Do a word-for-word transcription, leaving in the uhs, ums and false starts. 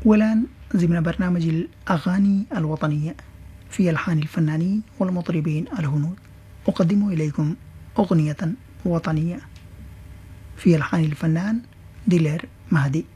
والآن ضمن برنامج الأغاني الوطنية في ألحان الفنانين والمطربين الهنود أقدم إليكم أغنية وطنية في ألحان الفنان ديلير مهدي.